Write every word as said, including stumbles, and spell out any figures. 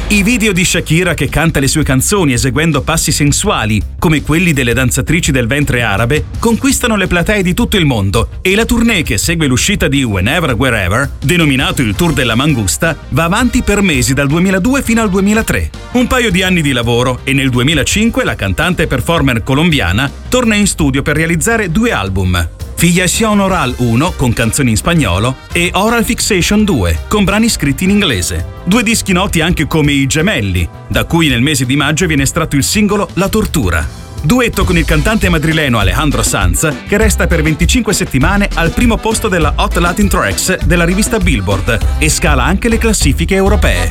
I video di Shakira che canta le sue canzoni eseguendo passi sensuali, come quelli delle danzatrici del ventre arabe, conquistano le platee di tutto il mondo e la tournée che segue l'uscita di Whenever Wherever, denominato il Tour della Mangusta, va avanti per mesi dal duemiladue fino al duemilatré. Un paio di anni di lavoro e nel duemilacinque la cantante e performer colombiana torna in studio per realizzare due album. Fijación Oral uno con canzoni in spagnolo e Oral Fixation due con brani scritti in inglese. Due dischi noti anche come I Gemelli, da cui nel mese di maggio viene estratto il singolo La Tortura. Duetto con il cantante madrileno Alejandro Sanz, che resta per venticinque settimane al primo posto della Hot Latin Tracks della rivista Billboard e scala anche le classifiche europee.